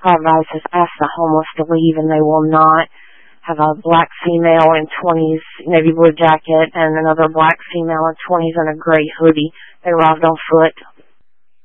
Five Vices ask the homeless to leave, and they will not. Have a black female in 20s, navy blue jacket, and another black female in 20s in a gray hoodie. They arrived on foot